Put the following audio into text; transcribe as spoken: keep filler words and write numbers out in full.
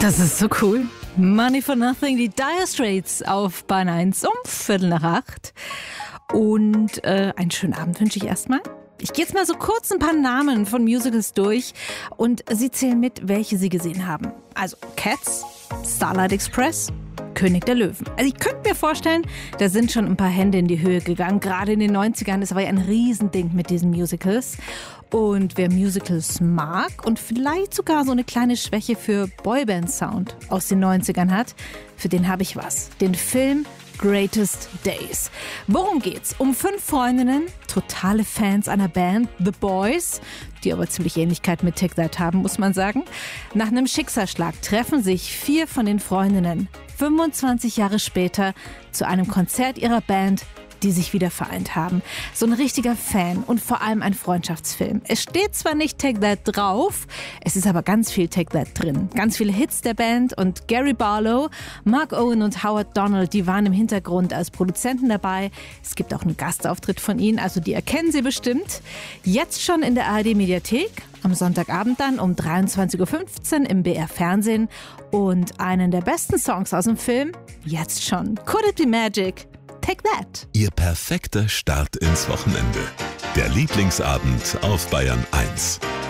Das ist so cool. Money for Nothing, die Dire Straits auf Bahn eins um Viertel nach acht. Und äh, einen schönen Abend wünsche ich erstmal. Ich gehe jetzt mal so kurz ein paar Namen von Musicals durch und Sie zählen mit, welche Sie gesehen haben. Also Cats, Starlight Express, König der Löwen. Also ich könnte mir vorstellen, da sind schon ein paar Hände in die Höhe gegangen. Gerade in den neunzigern, das war ja ein Riesending mit diesen Musicals. Und wer Musicals mag und vielleicht sogar so eine kleine Schwäche für Boyband-Sound aus den neunzigern hat, für den habe ich was. Den Film Greatest Days. Worum geht's? Um fünf Freundinnen, totale Fans einer Band, The Boys, die aber ziemlich Ähnlichkeit mit Take That haben, muss man sagen. Nach einem Schicksalsschlag treffen sich vier von den Freundinnen fünfundzwanzig Jahre später zu einem Konzert ihrer Band, die sich wieder vereint haben. So ein richtiger Fan und vor allem ein Freundschaftsfilm. Es steht zwar nicht Take That drauf, es ist aber ganz viel Take That drin. Ganz viele Hits der Band und Gary Barlow, Mark Owen und Howard Donald, die waren im Hintergrund als Produzenten dabei. Es gibt auch einen Gastauftritt von ihnen, also die erkennen Sie bestimmt. Jetzt schon in der A R D-Mediathek, am Sonntagabend dann um dreiundzwanzig Uhr fünfzehn im B R-Fernsehen. Und einen der besten Songs aus dem Film, jetzt schon. Could It Be Magic? Take That. Ihr perfekter Start ins Wochenende. Der Lieblingsabend auf Bayern eins.